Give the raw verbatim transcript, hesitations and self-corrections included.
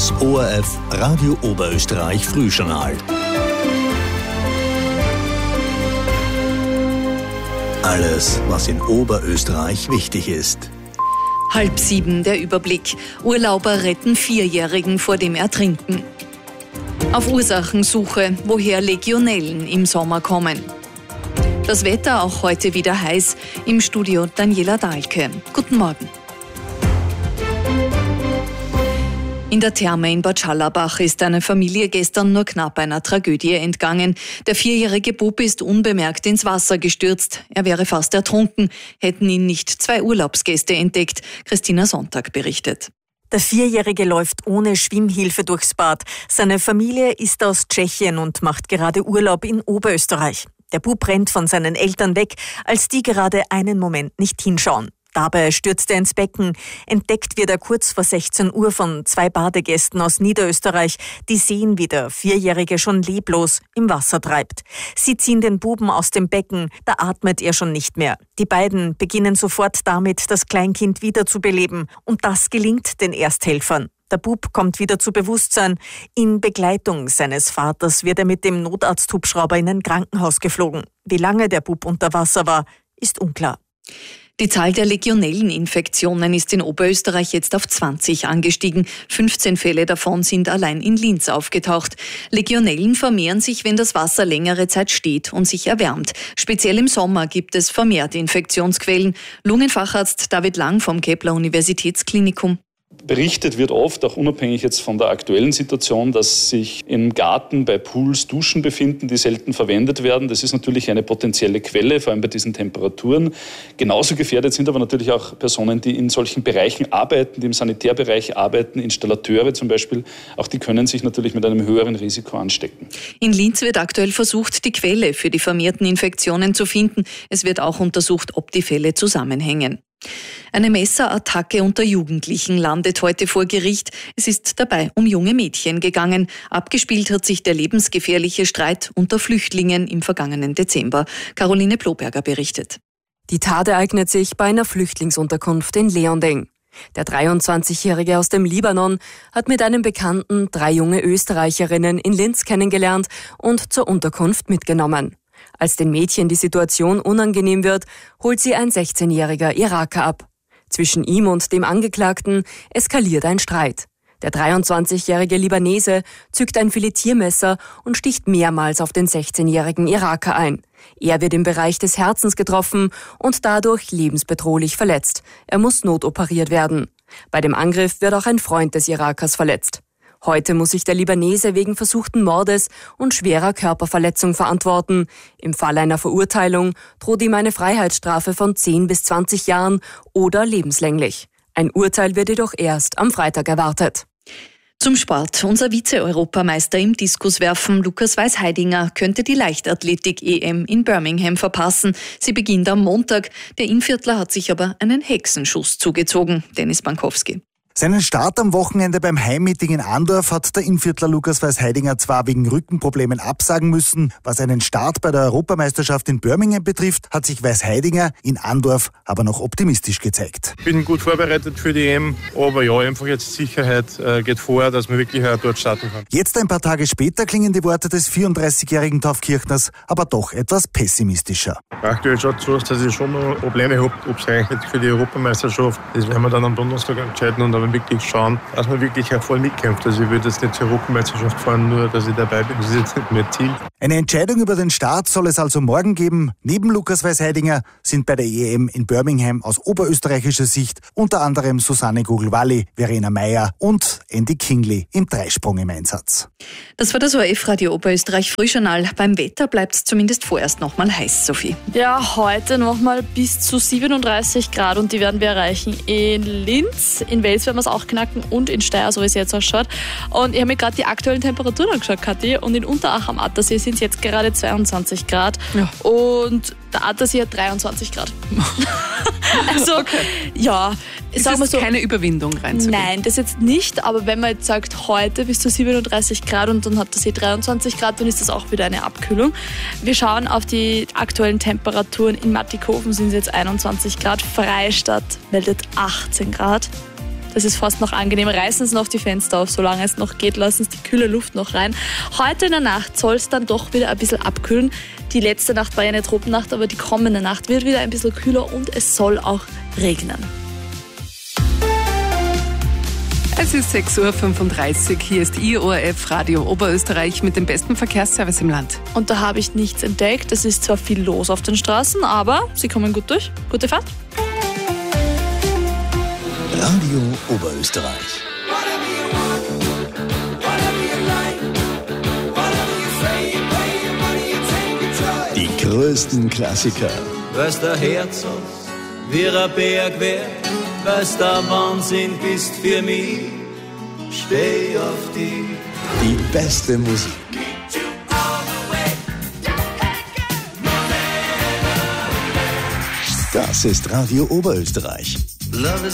Das O R F Radio Oberösterreich Frühjournal. Alles, was in Oberösterreich wichtig ist. Halb sieben der Überblick. Urlauber retten Vierjährigen vor dem Ertrinken. Auf Ursachensuche, woher Legionellen im Sommer kommen. Das Wetter auch heute wieder heiß. Im Studio Daniela Dahlke. Guten Morgen. In der Therme in Bad Schallerbach ist eine Familie gestern nur knapp einer Tragödie entgangen. Der vierjährige Bub ist unbemerkt ins Wasser gestürzt. Er wäre fast ertrunken, hätten ihn nicht zwei Urlaubsgäste entdeckt. Christina Sonntag berichtet. Der Vierjährige läuft ohne Schwimmhilfe durchs Bad. Seine Familie ist aus Tschechien und macht gerade Urlaub in Oberösterreich. Der Bub rennt von seinen Eltern weg, als die gerade einen Moment nicht hinschauen. Dabei stürzt er ins Becken. Entdeckt wird er kurz vor sechzehn Uhr von zwei Badegästen aus Niederösterreich. Die sehen, wie der Vierjährige schon leblos im Wasser treibt. Sie ziehen den Buben aus dem Becken, da atmet er schon nicht mehr. Die beiden beginnen sofort damit, das Kleinkind wiederzubeleben. Und das gelingt den Ersthelfern. Der Bub kommt wieder zu Bewusstsein. In Begleitung seines Vaters wird er mit dem Notarzthubschrauber in ein Krankenhaus geflogen. Wie lange der Bub unter Wasser war, ist unklar. Die Zahl der Legionelleninfektionen ist in Oberösterreich jetzt auf zwanzig angestiegen. fünfzehn Fälle davon sind allein in Linz aufgetaucht. Legionellen vermehren sich, wenn das Wasser längere Zeit steht und sich erwärmt. Speziell im Sommer gibt es vermehrt Infektionsquellen. Lungenfacharzt David Lang vom Kepler Universitätsklinikum. Berichtet wird oft, auch unabhängig jetzt von der aktuellen Situation, dass sich im Garten bei Pools Duschen befinden, die selten verwendet werden. Das ist natürlich eine potenzielle Quelle, vor allem bei diesen Temperaturen. Genauso gefährdet sind aber natürlich auch Personen, die in solchen Bereichen arbeiten, die im Sanitärbereich arbeiten, Installateure zum Beispiel. Auch die können sich natürlich mit einem höheren Risiko anstecken. In Linz wird aktuell versucht, die Quelle für die vermehrten Infektionen zu finden. Es wird auch untersucht, ob die Fälle zusammenhängen. Eine Messerattacke unter Jugendlichen landet heute vor Gericht. Es ist dabei um junge Mädchen gegangen. Abgespielt hat sich der lebensgefährliche Streit unter Flüchtlingen im vergangenen Dezember. Caroline Ploberger berichtet. Die Tat ereignet sich bei einer Flüchtlingsunterkunft in Leonding. Der dreiundzwanzigjährige aus dem Libanon hat mit einem Bekannten drei junge Österreicherinnen in Linz kennengelernt und zur Unterkunft mitgenommen. Als den Mädchen die Situation unangenehm wird, holt sie ein sechzehnjähriger Iraker ab. Zwischen ihm und dem Angeklagten eskaliert ein Streit. Der dreiundzwanzigjährige Libanese zückt ein Filetiermesser und sticht mehrmals auf den sechzehnjährigen Iraker ein. Er wird im Bereich des Herzens getroffen und dadurch lebensbedrohlich verletzt. Er muss notoperiert werden. Bei dem Angriff wird auch ein Freund des Irakers verletzt. Heute muss sich der Libanese wegen versuchten Mordes und schwerer Körperverletzung verantworten. Im Fall einer Verurteilung droht ihm eine Freiheitsstrafe von zehn bis zwanzig Jahren oder lebenslänglich. Ein Urteil wird jedoch erst am Freitag erwartet. Zum Sport. Unser Vize-Europameister im Diskuswerfen Lukas Weiß-Heidinger könnte die Leichtathletik-E M in Birmingham verpassen. Sie beginnt am Montag. Der Innviertler hat sich aber einen Hexenschuss zugezogen. Dennis Bankowski. Seinen Start am Wochenende beim Heimmeeting in Andorf hat der Innviertler Lukas Weiß-Heidinger zwar wegen Rückenproblemen absagen müssen. Was einen Start bei der Europameisterschaft in Birmingham betrifft, hat sich Weiß-Heidinger in Andorf aber noch optimistisch gezeigt. Ich bin gut vorbereitet für die E M, aber ja, einfach jetzt Sicherheit äh, geht vor, dass man wirklich auch dort starten kann. Jetzt ein paar Tage später klingen die Worte des vierunddreißigjährigen Taufkirchners aber doch etwas pessimistischer. Aktuell schaut es so aus, dass ich schon noch Probleme habe, ob es reicht für die Europameisterschaft. Das werden wir dann am Donnerstag entscheiden und aber wirklich schauen, dass man wirklich voll mitkämpft. Also ich würde jetzt nicht zur Europameisterschaft fahren, nur dass ich dabei bin. Das ist jetzt nicht mein Ziel. Eine Entscheidung über den Start soll es also morgen geben. Neben Lukas Weiß-Heidinger sind bei der E M in Birmingham aus oberösterreichischer Sicht unter anderem Susanne Gugel-Walli, Verena Meyer und Andy Kingley im Dreisprung im Einsatz. Das war das O R F Radio Oberösterreich Frühjournal. Beim Wetter bleibt es zumindest vorerst noch mal heiß, Sophie. Ja, heute noch mal bis zu siebenunddreißig Grad und die werden wir erreichen in Linz. In Wels werden wir es auch knacken und in Steyr, so wie es jetzt ausschaut. Und ich habe mir gerade die aktuellen Temperaturen angeschaut, Kathi, und in Unterach am Attersee sind es jetzt gerade zweiundzwanzig Grad ja. Und der Attersee hat dreiundzwanzig Grad. Also, okay. Ja. Ist das so, keine Überwindung reinzugehen? Nein, das jetzt nicht, aber wenn man jetzt sagt, heute bis zu siebenunddreißig Grad und dann hat der See dreiundzwanzig Grad, dann ist das auch wieder eine Abkühlung. Wir schauen auf die aktuellen Temperaturen. In Mattighofen sind es jetzt einundzwanzig Grad, Freistadt meldet achtzehn Grad. Das ist fast noch angenehm. Reißen Sie noch die Fenster auf, solange es noch geht, lassen Sie die kühle Luft noch rein. Heute in der Nacht soll es dann doch wieder ein bisschen abkühlen. Die letzte Nacht war ja eine Tropennacht, aber die kommende Nacht wird wieder ein bisschen kühler und es soll auch regnen. Es ist sechs Uhr fünfunddreißig, hier ist I O R F Radio Oberösterreich mit dem besten Verkehrsservice im Land. Und da habe ich nichts entdeckt. Es ist zwar viel los auf den Straßen, aber Sie kommen gut durch. Gute Fahrt. Radio Oberösterreich. Die größten Klassiker. Was der Herz wie ein Berg wär, was der Wahnsinn bist für mich, steh auf dich. Die beste Musik. Das ist Radio Oberösterreich.